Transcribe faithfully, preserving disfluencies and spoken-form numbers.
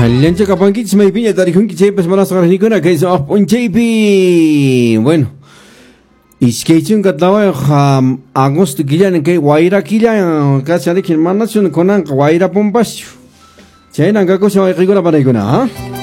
Alianza Capanquich, me piña, Tarijun, Kichepes, Malas Rajicuna, que es of un J P. Bueno, y Sketching Catlawa, Agosto Killan, que Guaira Killan, Casarik, Manation, Conan, Guaira Pompasio. Chena, Gaco, se va a ir con la Paragona, ¿ah?